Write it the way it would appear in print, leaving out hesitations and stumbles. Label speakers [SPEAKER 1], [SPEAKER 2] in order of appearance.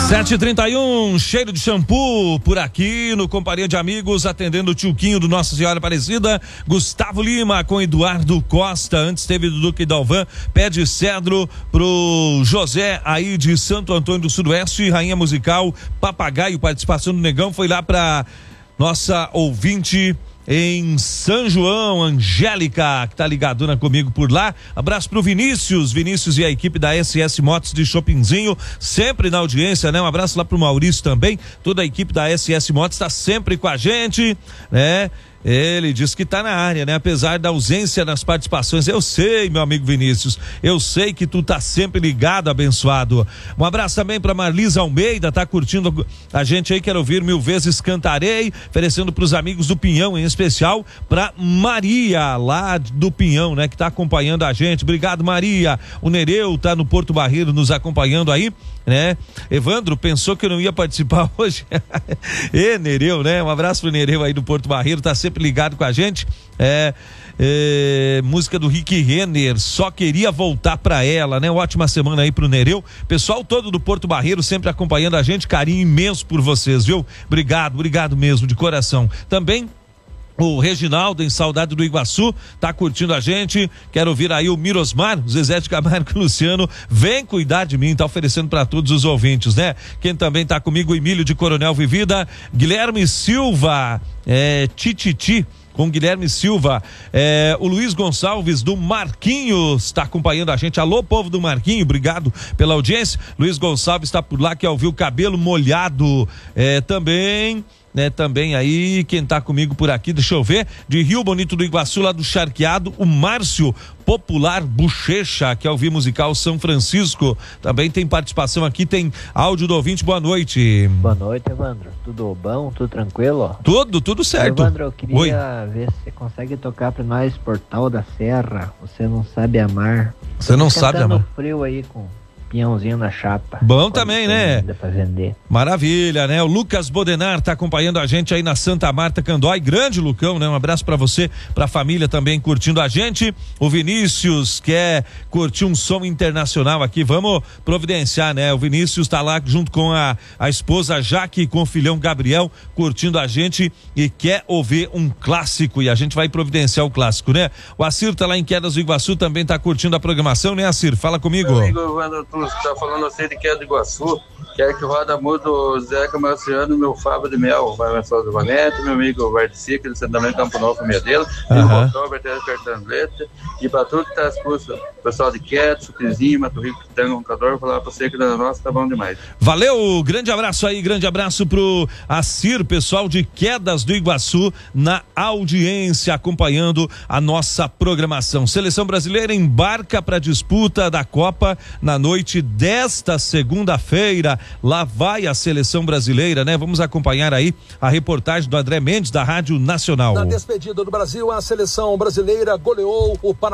[SPEAKER 1] 7h31, cheiro de shampoo por aqui no Companhia de Amigos, atendendo o tioquinho do Nossa Senhora Aparecida, Gustavo Lima com Eduardo Costa. Antes teve do Duque Dalvan, pé de cedro pro José aí de Santo Antônio do Sudoeste, Rainha Musical, Papagaio, participação do Negão, foi lá pra nossa ouvinte em São João, Angélica, que tá ligadona comigo por lá. Abraço pro Vinícius e a equipe da SS Motos de Chopinzinho, sempre na audiência, né? Um abraço lá pro Maurício também, toda a equipe da SS Motos tá sempre com a gente, né? Ele diz que tá na área, né? Apesar da ausência nas participações. Eu sei, meu amigo Vinícius, eu sei que tu tá sempre ligado, abençoado. Um abraço também pra Marlisa Almeida, tá curtindo a gente aí, quero ouvir Mil Vezes Cantarei, oferecendo pros amigos do Pinhão, em especial pra Maria, lá do Pinhão, né? Que tá acompanhando a gente. Obrigado, Maria. O Nereu tá no Porto Barreiro nos acompanhando aí, né? Evandro pensou que eu não ia participar hoje. Nereu, né? Um abraço pro Nereu aí do Porto Barreiro, tá sempre ligado com a gente. Música do Rick Renner, Só Queria Voltar Pra Ela, né? Ótima semana aí pro Nereu, pessoal todo do Porto Barreiro sempre acompanhando a gente, carinho imenso por vocês, viu? Obrigado mesmo, de coração. Também o Reginaldo, em Saudade do Iguaçu, tá curtindo a gente. Quero ouvir aí o Mirosmar, o Zezé de Camargo e o Luciano. Vem cuidar de mim, tá oferecendo para todos os ouvintes, né? Quem também tá comigo, o Emílio de Coronel Vivida, Guilherme Silva, Tititi, com Guilherme Silva, o Luiz Gonçalves do Marquinhos está acompanhando a gente. Alô, povo do Marquinho, obrigado pela audiência. Luiz Gonçalves está por lá, quer ouvir o Cabelo Molhado, também aí, quem tá comigo por aqui, deixa eu ver, de Rio Bonito do Iguaçu, lá do Charqueado, o Márcio Popular Bochecha, que é o ouvir musical São Francisco, também tem participação aqui, tem áudio do ouvinte. Boa noite.
[SPEAKER 2] Boa noite, Evandro, tudo bom, tudo tranquilo?
[SPEAKER 1] Tudo certo.
[SPEAKER 2] Evandro, eu queria ver se você consegue tocar pra nós Portal da Serra, Você Não Sabe Amar.
[SPEAKER 1] Você não sabe amar.
[SPEAKER 2] Frio aí com pinhãozinho na chapa.
[SPEAKER 1] Bom também, né?
[SPEAKER 2] Dá pra vender.
[SPEAKER 1] Maravilha, né? O Lucas Bodenar tá acompanhando a gente aí na Santa Marta Candói. Grande Lucão, né? Um abraço pra você, pra família também curtindo a gente. O Vinícius quer curtir um som internacional aqui. Vamos providenciar, né? O Vinícius tá lá junto com a esposa Jaque e com o filhão Gabriel curtindo a gente e quer ouvir um clássico, e a gente vai providenciar o clássico, né? O Acir tá lá em Quedas do Iguaçu, também tá curtindo a programação, né, Acir? Fala comigo.
[SPEAKER 3] Meu amigo Evandro, tu tá falando assim de Quedas do Iguaçu, quer que roda muito o Zeca Marciano e meu Fábio de Mel, vai lançar o desenvolvimento, meu amigo Varticica, de Santamento Campo Novo, família dele, e o motor, Bertelo Cartanleta, e pra tudo que tá exposto, pessoal de Quedas, Sucrizinho, Mato Rico, Tango, Roncador, falar pra você que da nossa tá bom demais.
[SPEAKER 1] Valeu, grande abraço aí, grande abraço pro Acir, pessoal de Quedas do Iguaçu, na audiência, acompanhando a nossa programação. Seleção brasileira embarca pra disputa da Copa na noite desta segunda-feira. Lá vai a seleção brasileira, né? Vamos acompanhar aí a reportagem do André Mendes, da Rádio Nacional.
[SPEAKER 4] Na despedida do Brasil, a seleção brasileira goleou o Panamá.